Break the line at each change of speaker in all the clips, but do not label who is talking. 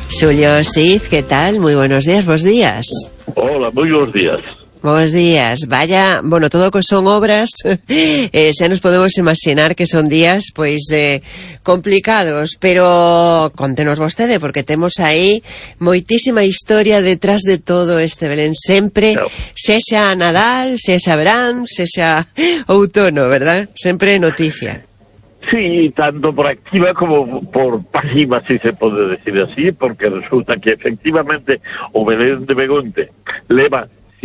Xulio Cid, ¿qué tal? Muy buenos días, bos días.
Hola, muy buenos días.
Bos días. Vaya, bueno, todo que son obras, xa nos podemos imaginar que son días, pois, complicados, pero contenos vostede, porque temos aí moitísima historia detrás de todo este Belén, sempre, sexa Nadal, sexa verán, sexa outono, verdad? Sempre noticia.
Sí, tanto por activa como por pasiva, si se puede decir así, porque resulta que efectivamente o Belén de Begonte leva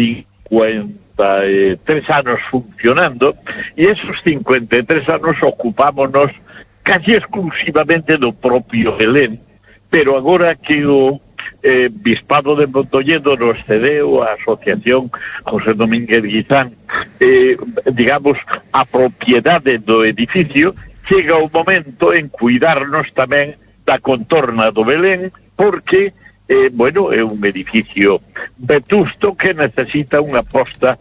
53 anos funcionando, e esos 53 anos ocupámonos casi exclusivamente do propio Belén, pero agora que o Bispado de Montoñedo nos cedeu a Asociación José Domínguez Guizán, digamos, a propiedade do edificio, chega o momento en cuidarnos tamén da contorna do Belén, porque bueno, é un edificio vetusto que necesita unha posta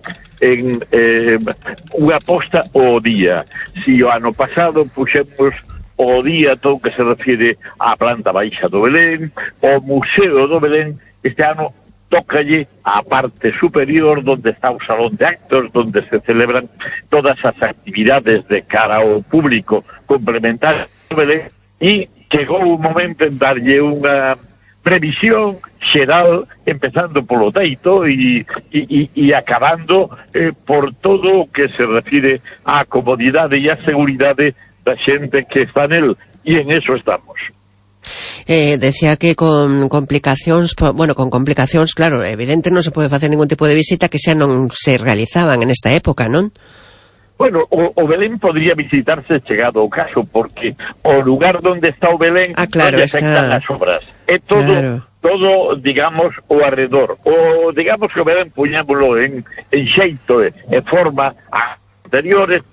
unha posta ao día. Si o ano pasado puxemos ao día todo que se refire á planta baixa do Belén, o Museo do Belén, este ano tócalle a parte superior donde está o salón de actos, donde se celebran todas as actividades de cara ao público complementarias do Belén, e chegou o momento en darlle unha previsión xeral, empezando polo teito e acabando por todo o que se refire á comodidade e á seguridade da xente que está nel, e en eso estamos.
Decía que con complicacións, bueno, con complicacións, claro, evidente non se pode facer ningún tipo de visita que xa non se realizaban en esta época, non?
Bueno, o Belén podría visitarse chegado o caso, porque o lugar donde está o Belén
claro,
non afectan as obras. É todo, claro, todo, digamos, o arredor. O, digamos que o Belén puñámoslo en xeito, en forma anteriores.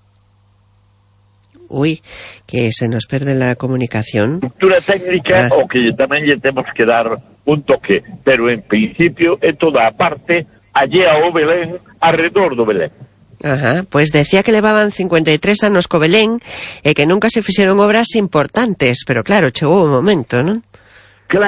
Uy, que se nos perde la comunicación.
Estructura técnica, o que tamén lle temos que dar un toque, pero en principio é toda a parte allea ao Belén, arredor do Belén.
Ajá, pues decía que levaban 53 anos co Belén e que nunca se fixeron obras importantes, pero claro, chegou o momento, non?